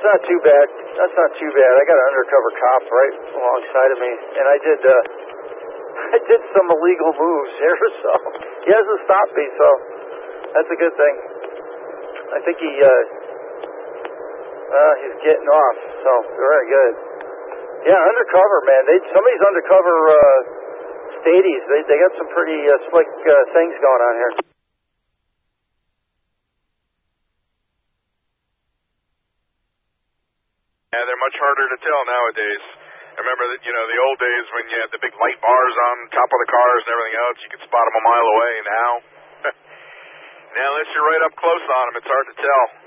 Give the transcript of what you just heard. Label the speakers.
Speaker 1: not too bad. That's not too bad. I got an undercover cop right alongside of me, and I did some illegal moves here, so he hasn't stopped me, so that's a good thing. I think he's getting off, so very good. Yeah, undercover, man. Somebody's undercover stadies. They got some pretty slick things going on here.
Speaker 2: Yeah, they're much harder to tell nowadays. I remember that, the old days when you had the big light bars on top of the cars and everything else, you could spot them a mile away. Now, unless you're right up close on them, it's hard to tell.